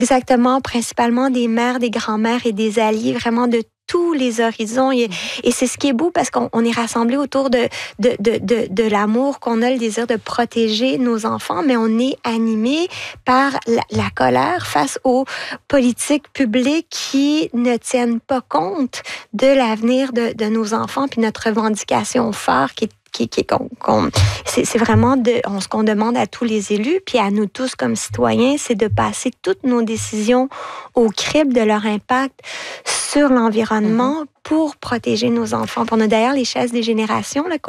Exactement, principalement des mères, des grands-mères et des alliés, vraiment de tous les horizons. Et c'est ce qui est beau parce qu'on est rassemblés autour de l'amour, qu'on a le désir de protéger nos enfants, mais on est animé par la colère face aux politiques publiques qui ne tiennent pas compte de l'avenir de nos enfants, puis notre revendication phare c'est vraiment ce qu'on demande à tous les élus, puis à nous tous comme citoyens, c'est de passer toutes nos décisions au crible de leur impact sur l'environnement pour protéger nos enfants. Puis on a d'ailleurs les chaises des générations là,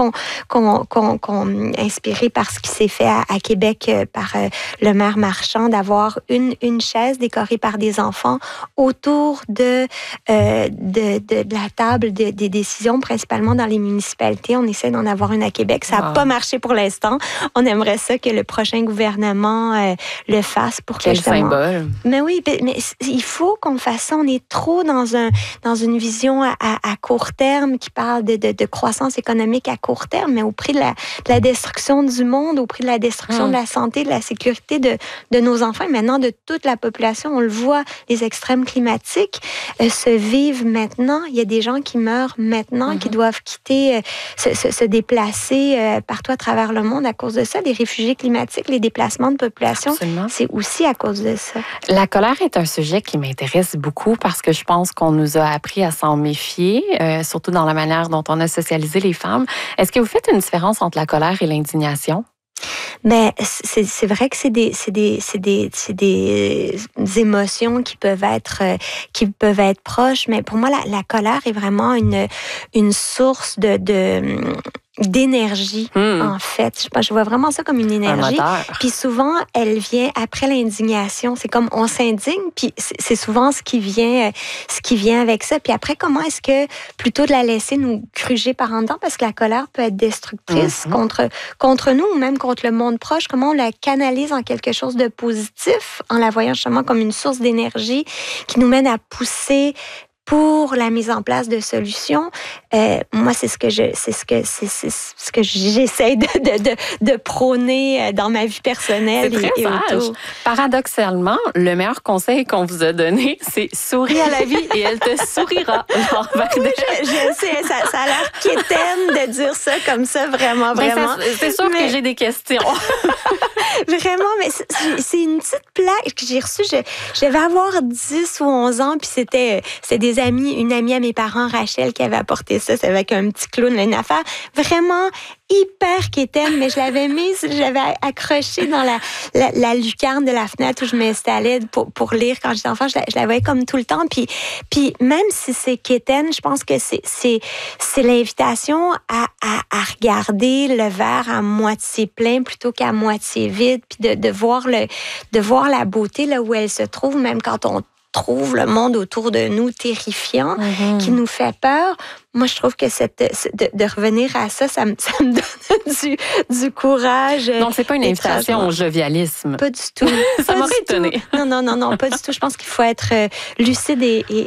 qu'on inspiré par ce qui s'est fait à Québec par le maire Marchand, d'avoir une chaise décorée par des enfants autour de la table des décisions, principalement dans les municipalités. On essaie d'en avoir une à Québec. Ça n'a pas marché pour l'instant. On aimerait ça que le prochain gouvernement le fasse pour que justement... symbole. Mais oui, mais il faut qu'on fasse ça. On est trop dans une vision à court terme qui parle de croissance économique à court terme, mais au prix de la destruction du monde, au prix de la destruction de la santé, de la sécurité de nos enfants et maintenant de toute la population. On le voit, les extrêmes climatiques se vivent maintenant. Il y a des gens qui meurent maintenant, qui doivent quitter, se déplacer partout à travers le monde à cause de ça. Les réfugiés climatiques, les déplacements de population, c'est aussi à cause de ça. La colère est un sujet qui m'intéresse beaucoup parce que je pense qu'on nous a appris à s'en méfier, surtout dans la manière dont on a socialisé les femmes. Est-ce que vous faites une différence entre la colère et l'indignation? Mais c'est vrai que c'est des émotions qui peuvent être proches, mais pour moi la colère est vraiment une source d'énergie, en fait. Je vois vraiment ça comme une énergie. Puis souvent, elle vient après l'indignation. C'est comme on s'indigne, puis c'est souvent ce qui vient avec ça. Puis après, comment est-ce que, plutôt de la laisser nous gruger par en dedans, parce que la colère peut être destructrice contre nous ou même contre le monde proche, comment on la canalise en quelque chose de positif en la voyant justement comme une source d'énergie qui nous mène à pousser pour la mise en place de solutions. Moi, c'est ce que j'essaie de prôner dans ma vie personnelle. C'est très sage. Paradoxalement, le meilleur conseil qu'on vous a donné, c'est souris à la vie et elle te sourira. Oui, je sais, ça a l'air quétaine de dire ça comme ça, vraiment. C'est sûr que j'ai des questions. Vraiment, mais c'est une petite plaque que j'ai reçue. Je devais avoir 10 ou 11 ans, puis c'était une amie à mes parents, Rachel, qui avait apporté ça. C'est avec un petit clown, une affaire vraiment hyper quétaine, mais je l'avais accrochée dans la lucarne de la fenêtre où je m'installais pour lire quand j'étais enfant. Je la voyais comme tout le temps. Puis même si c'est quétaine, je pense que c'est l'invitation à regarder le verre à moitié plein plutôt qu'à moitié vide, puis de voir la beauté là où elle se trouve, même quand on trouve le monde autour de nous terrifiant, qui nous fait peur. Moi, je trouve que de revenir à ça, ça me donne du courage. Donc, c'est pas une invitation au jovialisme. Pas du tout. Ça m'aurait étonné. Non, pas du tout. Je pense qu'il faut être lucide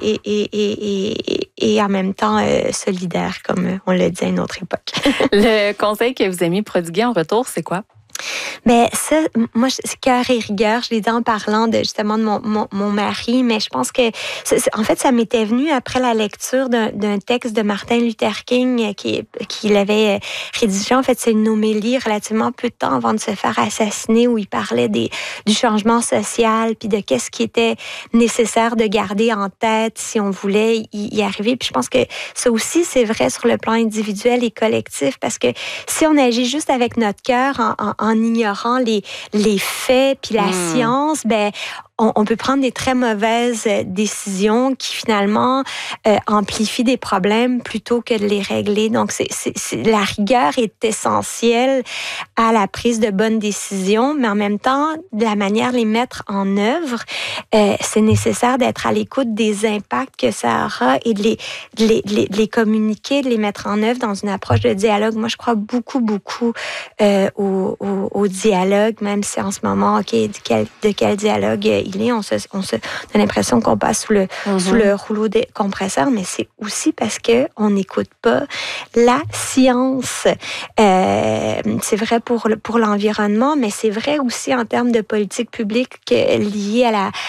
et en même temps solidaire, comme on l'a dit à une autre époque. Le conseil que vous aimiez prodiguer en retour, c'est quoi? Mais ça, moi, c'est cœur et rigueur. Je l'ai dit en parlant justement de mon mari, mais je pense que, en fait, ça m'était venu après la lecture d'un texte de Martin Luther King qu'il avait rédigé. En fait, c'est une homélie relativement peu de temps avant de se faire assassiner où il parlait du changement social puis de qu'est-ce qui était nécessaire de garder en tête si on voulait y arriver. Puis je pense que ça aussi, c'est vrai sur le plan individuel et collectif parce que si on agit juste avec notre cœur en ignorant les faits puis la science, ben on peut prendre des très mauvaises décisions qui finalement amplifient des problèmes plutôt que de les régler. Donc, la rigueur est essentielle à la prise de bonnes décisions, mais en même temps, de la manière de les mettre en œuvre, c'est nécessaire d'être à l'écoute des impacts que ça aura et de les communiquer, de les mettre en œuvre dans une approche de dialogue. Moi, je crois beaucoup au dialogue, même si en ce moment, de quel dialogue il est, on a l'impression qu'on passe sous le rouleau des compresseurs, mais c'est aussi parce que on n'écoute pas la science. C'est vrai pour l'environnement, mais c'est vrai aussi en termes de politique publique liée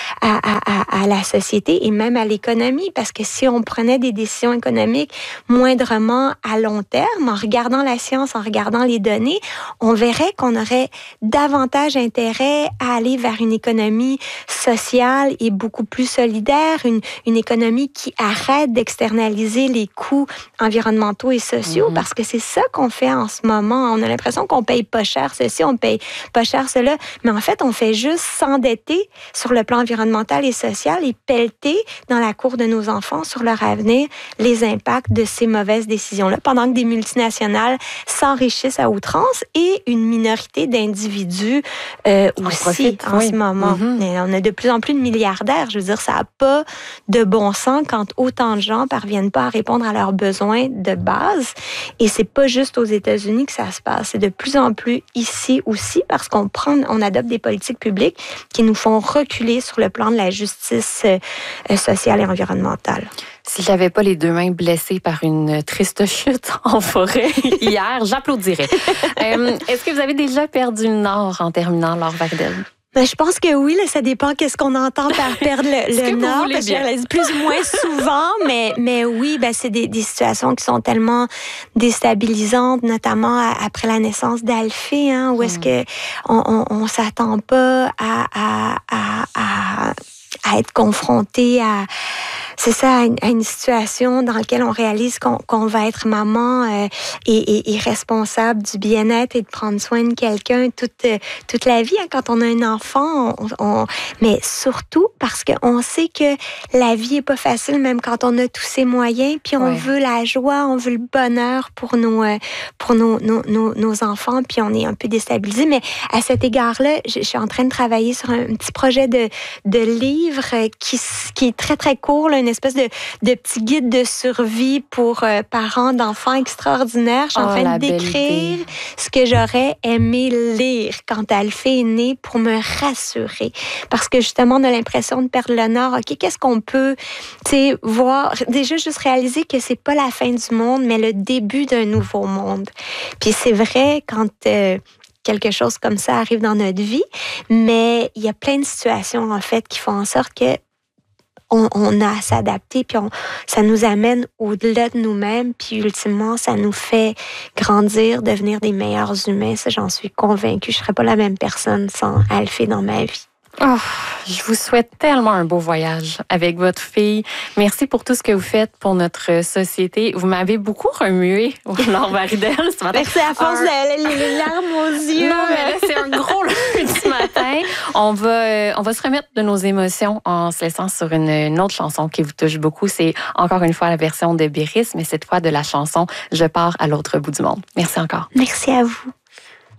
à la société et même à l'économie, parce que si on prenait des décisions économiques moindrement à long terme, en regardant la science, en regardant les données, on verrait qu'on aurait davantage intérêt à aller vers une économie sociale et beaucoup plus solidaire, une économie qui arrête d'externaliser les coûts environnementaux et sociaux, parce que c'est ça qu'on fait en ce moment. On a l'impression qu'on paye pas cher ceci, on paye pas cher cela, mais en fait, on fait juste s'endetter sur le plan environnemental et social et pelleter dans la cour de nos enfants sur leur avenir les impacts de ces mauvaises décisions-là, pendant que des multinationales s'enrichissent à outrance et une minorité d'individus aussi en ce moment. On a de plus en plus de milliardaires. Je veux dire, ça n'a pas de bon sens quand autant de gens parviennent pas à répondre à leurs besoins de base. Et c'est pas juste aux États-Unis que ça se passe. C'est de plus en plus ici aussi parce qu'on adopte des politiques publiques qui nous font reculer sur le plan de la justice sociale et environnementale. Si j'avais pas les deux mains blessées par une triste chute en forêt hier, j'applaudirais. Est-ce que vous avez déjà perdu le nord en terminant, Laure Wardell? Ben, je pense que oui, là, ça dépend qu'est-ce qu'on entend par perdre le nord. Parce que plus ou moins souvent, mais oui, ben, c'est des situations qui sont tellement déstabilisantes, notamment après la naissance d'Alphée, hein, où est-ce que on s'attend pas à être confronté à une situation dans laquelle on réalise qu'on va être maman et responsable du bien-être et de prendre soin de quelqu'un toute la vie. Hein, quand on a un enfant, mais surtout parce qu'on sait que la vie est pas facile, même quand on a tous ces moyens, puis on veut la joie, on veut le bonheur pour nos enfants, puis on est un peu déstabilisé. Mais à cet égard-là, je suis en train de travailler sur un petit projet de livre qui est très, très court, là, une espèce de petit guide de survie pour parents d'enfants extraordinaires. Je suis en train de décrire ce que j'aurais aimé lire quand Alphée est né pour me rassurer. Parce que justement, on a l'impression de perdre le nord. OK, qu'est-ce qu'on peut voir? Déjà, juste réaliser que c'est pas la fin du monde, mais le début d'un nouveau monde. Puis c'est vrai, quand quelque chose comme ça arrive dans notre vie, mais il y a plein de situations, en fait, qui font en sorte que on a à s'adapter, puis ça nous amène au-delà de nous-mêmes, puis ultimement, ça nous fait grandir, devenir des meilleurs humains. Ça, j'en suis convaincue. Je ne serais pas la même personne sans Alphée dans ma vie. Oh, je vous souhaite tellement un beau voyage avec votre fille. Merci pour tout ce que vous faites pour notre société. Vous m'avez beaucoup remué, Laure Wardell, ce matin. Merci à force les larmes aux yeux. Non, mais là, c'est un gros lundi matin. On va se remettre de nos émotions en se laissant sur une autre chanson qui vous touche beaucoup. C'est encore une fois la version de Béris, mais cette fois de la chanson « Je pars à l'autre bout du monde ». Merci encore. Merci à vous.